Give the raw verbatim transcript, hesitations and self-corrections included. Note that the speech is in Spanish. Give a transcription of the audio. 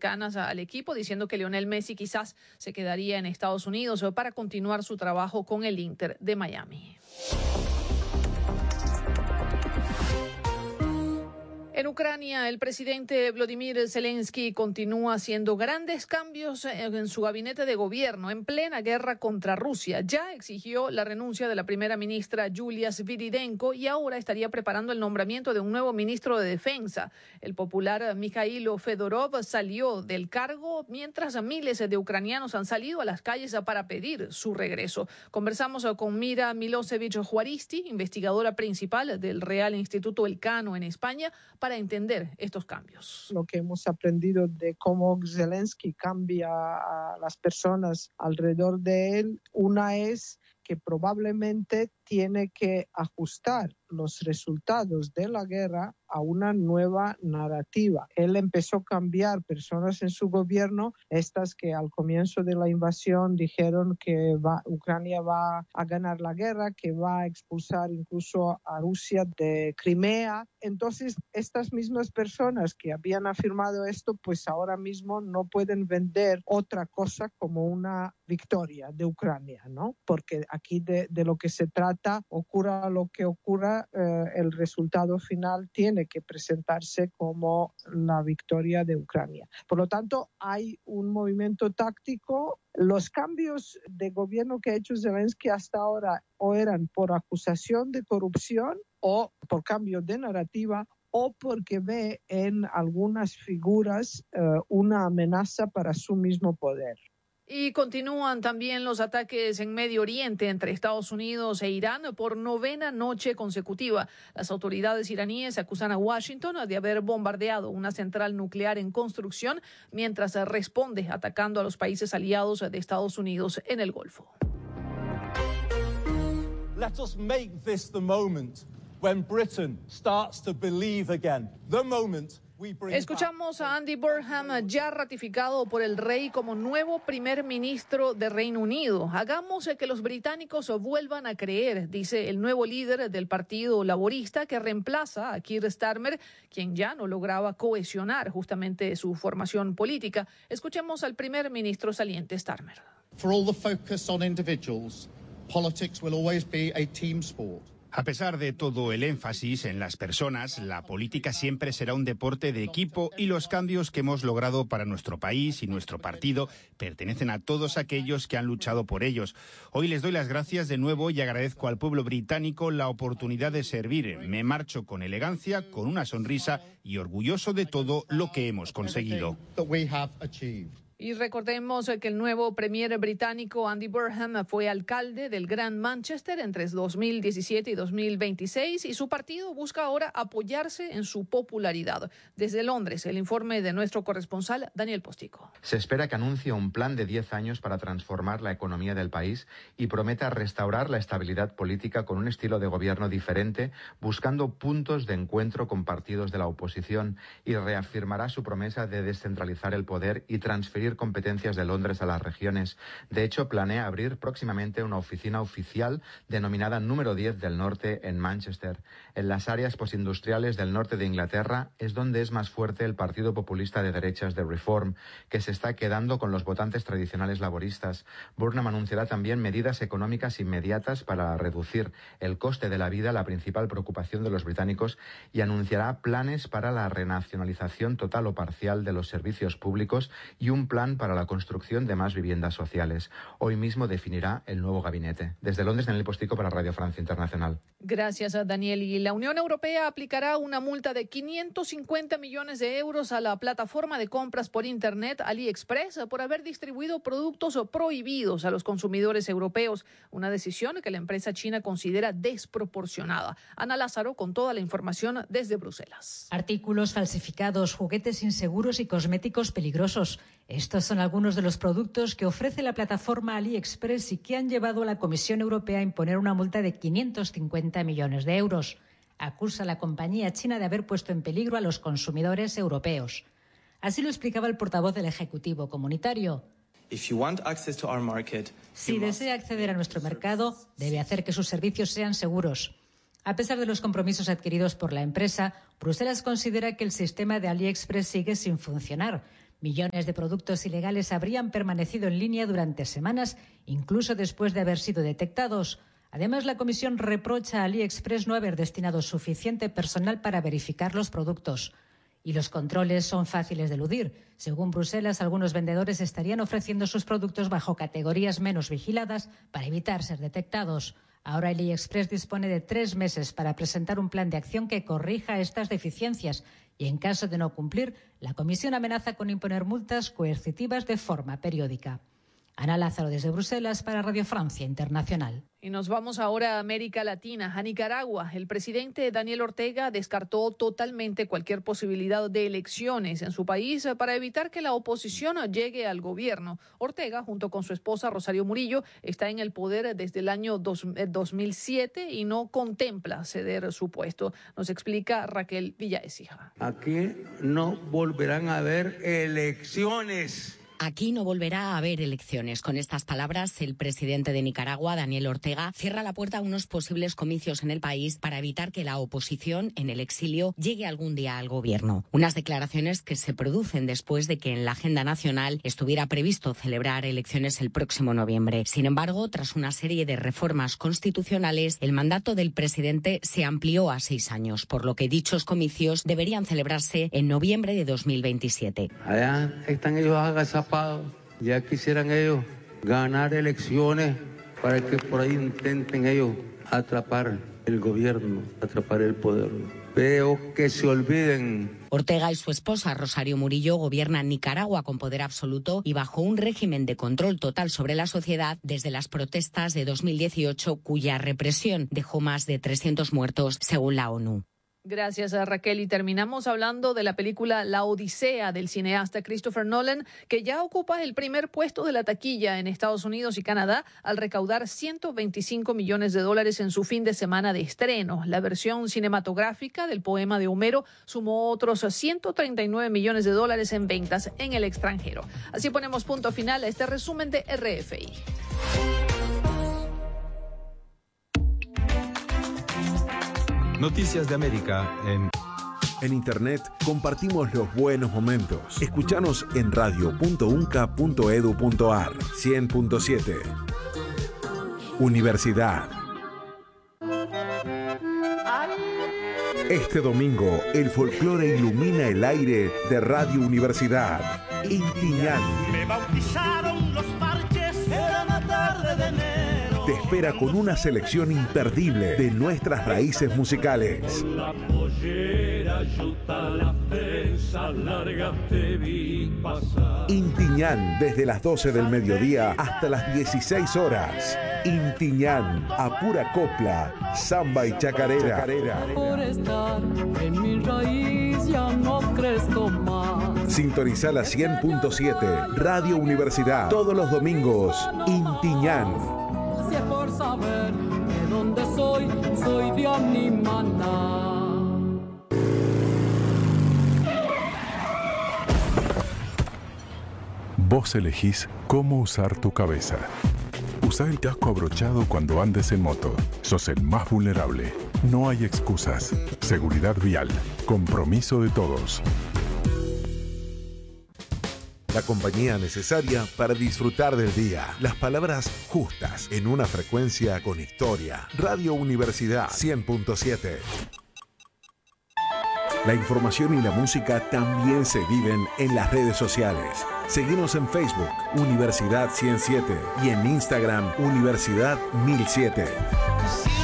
cercanas al equipo, diciendo que Lionel Messi quizás se quedaría en Estados Unidos para continuar su trabajo con el Inter de Miami. En Ucrania, el presidente Volodymyr Zelensky continúa haciendo grandes cambios en su gabinete de gobierno en plena guerra contra Rusia. Ya exigió la renuncia de la primera ministra Yulia Sviridenko y ahora estaría preparando el nombramiento de un nuevo ministro de Defensa. El popular Mikhailo Fedorov salió del cargo mientras miles de ucranianos han salido a las calles para pedir su regreso. Conversamos con Mira Milosevic Juaristi, investigadora principal del Real Instituto Elcano en España, para entender estos cambios. Lo que hemos aprendido de cómo Zelensky cambia a las personas alrededor de él, una es que probablemente tiene que ajustar los resultados de la guerra a una nueva narrativa. Él empezó a cambiar personas en su gobierno, estas que al comienzo de la invasión dijeron que va, Ucrania va a ganar la guerra, que va a expulsar incluso a Rusia de Crimea. Entonces, estas mismas personas que habían afirmado esto, pues ahora mismo no pueden vender otra cosa como una victoria de Ucrania, ¿no? Porque aquí de, de lo que se trata, ocurra lo que ocurra, eh, el resultado final tiene que presentarse como la victoria de Ucrania. Por lo tanto, hay un movimiento táctico. Los cambios de gobierno que ha hecho Zelensky hasta ahora o eran por acusación de corrupción o por cambio de narrativa o porque ve en algunas figuras eh, una amenaza para su mismo poder. Y continúan también los ataques en Medio Oriente entre Estados Unidos e Irán por novena noche consecutiva. Las autoridades iraníes acusan a Washington de haber bombardeado una central nuclear en construcción mientras responde atacando a los países aliados de Estados Unidos en el Golfo. Let us make this the moment when Britain starts to believe again. The moment. Escuchamos a Andy Burnham, ya ratificado por el rey como nuevo primer ministro de Reino Unido. Hagamos que los británicos vuelvan a creer, dice el nuevo líder del Partido Laborista, que reemplaza a Keir Starmer, quien ya no lograba cohesionar justamente su formación política. Escuchemos al primer ministro saliente Starmer. For all the focus on individuals, politics will always be a team sport. A pesar de todo el énfasis en las personas, la política siempre será un deporte de equipo y los cambios que hemos logrado para nuestro país y nuestro partido pertenecen a todos aquellos que han luchado por ellos. Hoy les doy las gracias de nuevo y agradezco al pueblo británico la oportunidad de servir. Me marcho con elegancia, con una sonrisa y orgulloso de todo lo que hemos conseguido. Y recordemos que el nuevo premier británico Andy Burnham fue alcalde del Gran Manchester entre dos mil diecisiete y dos mil veintiséis y su partido busca ahora apoyarse en su popularidad. Desde Londres, el informe de nuestro corresponsal Daniel Postico. Se espera que anuncie un plan de diez años para transformar la economía del país y prometa restaurar la estabilidad política con un estilo de gobierno diferente, buscando puntos de encuentro con partidos de la oposición, y reafirmará su promesa de descentralizar el poder y transferir competencias de Londres a las regiones. De hecho, planea abrir próximamente una oficina oficial denominada número diez del norte en Manchester. En las áreas postindustriales del norte de Inglaterra es donde es más fuerte el partido populista de derechas de Reform, que se está quedando con los votantes tradicionales laboristas. Burnham anunciará también medidas económicas inmediatas para reducir el coste de la vida, la principal preocupación de los británicos, y anunciará planes para la renacionalización total o parcial de los servicios públicos y un plan para la construcción de más viviendas sociales. Hoy mismo definirá el nuevo gabinete. Desde Londres, Daniel Postico para Radio Francia Internacional. Gracias, Daniel. Y la Unión Europea aplicará una multa de quinientos cincuenta millones de euros a la plataforma de compras por Internet AliExpress por haber distribuido productos prohibidos a los consumidores europeos. Una decisión que la empresa china considera desproporcionada. Ana Lázaro con toda la información desde Bruselas. Artículos falsificados, juguetes inseguros y cosméticos peligrosos. Estos son algunos de los productos que ofrece la plataforma AliExpress y que han llevado a la Comisión Europea a imponer una multa de quinientos cincuenta millones de euros. Acusa a la compañía china de haber puesto en peligro a los consumidores europeos. Así lo explicaba el portavoz del Ejecutivo Comunitario. Si desea acceder a nuestro mercado, debe hacer que sus servicios sean seguros. A pesar de los compromisos adquiridos por la empresa, Bruselas considera que el sistema de AliExpress sigue sin funcionar. Millones de productos ilegales habrían permanecido en línea durante semanas, incluso después de haber sido detectados. Además, la Comisión reprocha a AliExpress no haber destinado suficiente personal para verificar los productos. Y los controles son fáciles de eludir. Según Bruselas, algunos vendedores estarían ofreciendo sus productos bajo categorías menos vigiladas para evitar ser detectados. Ahora AliExpress dispone de tres meses para presentar un plan de acción que corrija estas deficiencias y, en caso de no cumplir, la Comisión amenaza con imponer multas coercitivas de forma periódica. Ana Lázaro desde Bruselas para Radio Francia Internacional. Y nos vamos ahora a América Latina, a Nicaragua. El presidente Daniel Ortega descartó totalmente cualquier posibilidad de elecciones en su país para evitar que la oposición llegue al gobierno. Ortega, junto con su esposa Rosario Murillo, está en el poder desde el año dos mil siete y no contempla ceder su puesto. Nos explica Raquel Villaécija. Aquí no volverán a haber elecciones. Aquí no volverá a haber elecciones. Con estas palabras, el presidente de Nicaragua, Daniel Ortega, cierra la puerta a unos posibles comicios en el país para evitar que la oposición en el exilio llegue algún día al gobierno. Unas declaraciones que se producen después de que en la agenda nacional estuviera previsto celebrar elecciones el próximo noviembre. Sin embargo, tras una serie de reformas constitucionales, el mandato del presidente se amplió a seis años, por lo que dichos comicios deberían celebrarse en noviembre de dos mil veintisiete. Allá están ellos agazapados. Ya quisieran ellos ganar elecciones para que por ahí intenten ellos atrapar el gobierno, atrapar el poder. Pero que se olviden. Ortega y su esposa Rosario Murillo gobiernan Nicaragua con poder absoluto y bajo un régimen de control total sobre la sociedad desde las protestas de dos mil dieciocho, cuya represión dejó más de trescientos muertos, según la ONU. Gracias a Raquel. Y terminamos hablando de la película La Odisea del cineasta Christopher Nolan, que ya ocupa el primer puesto de la taquilla en Estados Unidos y Canadá al recaudar ciento veinticinco millones de dólares en su fin de semana de estreno. La versión cinematográfica del poema de Homero sumó otros ciento treinta y nueve millones de dólares en ventas en el extranjero. Así ponemos punto final a este resumen de R F I. Noticias de América en... En Internet compartimos los buenos momentos. Escúchanos en radio punto unca punto edu punto ar. cien punto siete. Universidad. Este domingo, el folclore ilumina el aire de Radio Universidad. Intiñán. Me bautizaron los parches, era una tarde de enero. Te espera con una selección imperdible de nuestras raíces musicales. La pollera, yuta, la prensa larga te vi pasar. Intiñán, desde las doce del mediodía hasta las dieciséis horas. Intiñán, a pura copla, samba y chacarera. Por estar en mi raíz ya no crezco más. Sintoniza la cien punto siete, Radio Universidad, todos los domingos. Intiñán. Si es por saber de dónde soy, soy de Animaná. Vos elegís cómo usar tu cabeza. Usa el casco abrochado cuando andes en moto. Sos el más vulnerable. No hay excusas. Seguridad vial. Compromiso de todos. La compañía necesaria para disfrutar del día. Las palabras justas en una frecuencia con historia. Radio Universidad cien punto siete. La información y la música también se viven en las redes sociales. Seguinos en Facebook, Universidad ciento siete, y en Instagram, Universidad mil siete.